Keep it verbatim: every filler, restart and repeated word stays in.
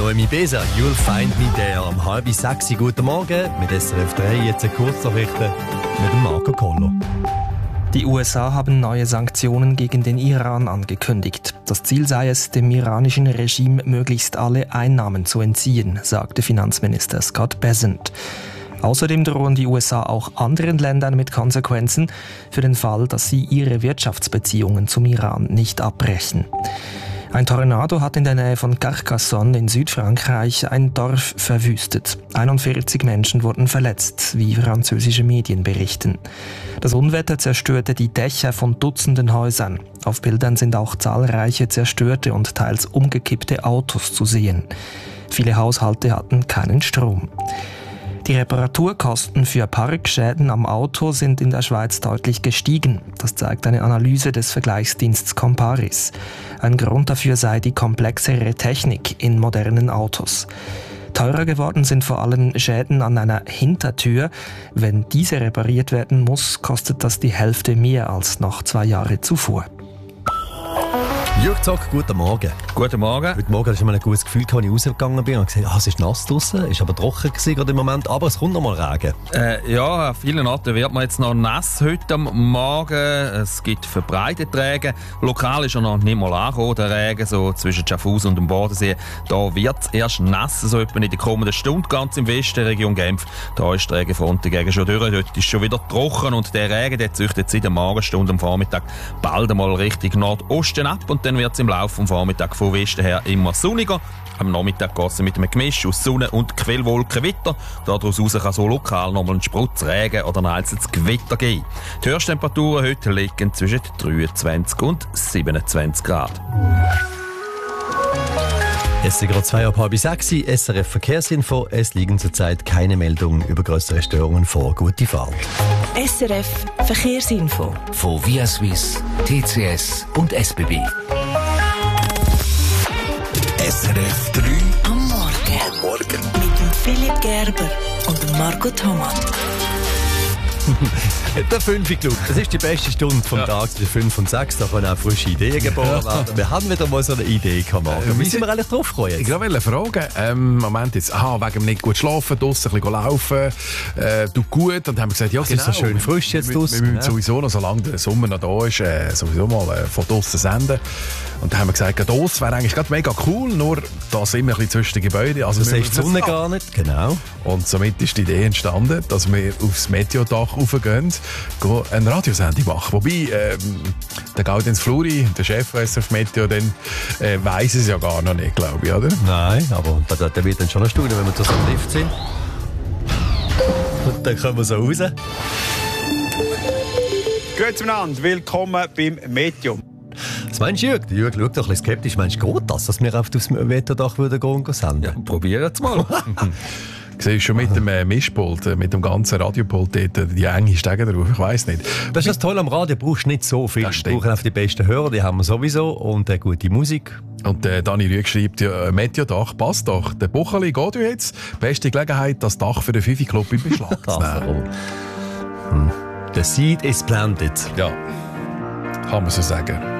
Noemi Beser, You'll Find Me There. Um halb sechs. Guten Morgen mit S R F drei. Jetzt eine Kurznachrichten mit dem Marco Kollo. Die U S A haben neue Sanktionen gegen den Iran angekündigt. Das Ziel sei es, dem iranischen Regime möglichst alle Einnahmen zu entziehen, sagte Finanzminister Scott Bessent. Außerdem drohen die U S A auch anderen Ländern mit Konsequenzen für den Fall, dass sie ihre Wirtschaftsbeziehungen zum Iran nicht abbrechen. Ein Tornado hat in der Nähe von Carcassonne in Südfrankreich ein Dorf verwüstet. einundvierzig Menschen wurden verletzt, wie französische Medien berichten. Das Unwetter zerstörte die Dächer von Dutzenden Häusern. Auf Bildern sind auch zahlreiche zerstörte und teils umgekippte Autos zu sehen. Viele Haushalte hatten keinen Strom. Die Reparaturkosten für Parkschäden am Auto sind in der Schweiz deutlich gestiegen. Das zeigt eine Analyse des Vergleichsdienstes Comparis. Ein Grund dafür sei die komplexere Technik in modernen Autos. Teurer geworden sind vor allem Schäden an einer Hintertür. Wenn diese repariert werden muss, kostet das die Hälfte mehr als noch zwei Jahre zuvor. Jürg Zock, guten Morgen. Guten Morgen. Heute Morgen hatte ich mal ein gutes Gefühl, als ich rausgegangen bin und gesehen, ah, es ist nass draussen, es ist aber trocken gewesen, gerade im Moment, aber es kommt noch mal Regen. Äh, ja, an vielen Orten wird man jetzt noch nass heute am Morgen. Es gibt verbreitete Regen. Lokal ist er noch nicht mal angekommen, der Regen, so zwischen Schaffhausen und dem Bodensee. Da wird es erst nass, so etwa in der kommenden Stunde, ganz im Westen, Region Genf. Da ist die Regenfront dagegen schon durch, dort ist schon wieder trocken und der Regen, der züchtet seit der Morgenstunde am Vormittag bald einmal Richtung Nordosten ab und dann wird es im Laufe des Vormittags von Westen her immer sonniger. Am Nachmittag geht es mit einem Gemisch aus Sonne und Quellwolken weiter. Daraus kann so lokal nochmal ein Sprutz Regen oder ein einzelnes Gewitter geben. Die Höchsttemperaturen heute liegen zwischen dreiundzwanzig und siebenundzwanzig Grad. Es sind gerade zwei ab halb sechs, S R F Verkehrsinfo. Es liegen zurzeit keine Meldungen über grössere Störungen vor. Gute Fahrt. S R F Verkehrsinfo. Von Via Suisse, T C S und S B B. S R F drei Am Morgen. Am Morgen. Mit dem Philipp Gerber und dem Marco Thomann. Der fünf Club. Das ist die beste Stunde vom ja. Tag zwischen fünf und sechs. Da können auch frische Ideen geboren werden. Ja. Wir haben wieder mal so eine Idee gemacht. Äh, Wie sind wir eigentlich drauf gekommen jetzt? Ich wollte fragen, ähm, Moment jetzt, aha, wegen nicht gut schlafen, draussen ein bisschen laufen, äh, tut gut. Und dann haben wir gesagt, ja, es genau. ist so schön frisch jetzt draussen. Wir, wir müssen ja. sowieso noch, solange der Sommer noch da ist, äh, sowieso mal äh, von draussen senden. Und dann haben wir gesagt, das wäre eigentlich gerade mega cool, nur da sind wir ein bisschen zwischen den Gebäuden. Also du siehst die Sonne gar nicht. Genau. Und somit ist die Idee entstanden, dass wir aufs Meteodach raufgehen, eine Radiosendung machen. Wobei, ähm, der Gaudenz Fluri, der Chef von S R F Meteo, dann äh, weiss es ja gar noch nicht, glaube ich, oder? Nein, aber der, der wird dann schon eine Stunde, wenn wir da so im Lift sind. Und dann kommen wir so raus. Grüezi miteinander, willkommen beim Meteo. Was meinst du, Jürg? Der Jürg schaut doch ein bisschen skeptisch. Meinst du, geht das, dass wir auf das Meteodach gehen und senden? Ja, probieren es mal. Siehst schon mit dem äh, Mischpult, äh, mit dem ganzen Radiopult dort, die enge Stege drauf, ich weiss nicht. Das ist das Tolle am Radio, du brauchst nicht so viel. Wir brauchen einfach die besten Hörer, die haben wir sowieso, und äh, gute Musik. Und äh, Dani Rüegg schreibt, ja, Meteodach passt doch. Der Bucheli geht ja jetzt. Beste Gelegenheit, das Dach für den Fifi Club in Beschlag zu nehmen. hm. The seed is planted. Ja, kann man so sagen.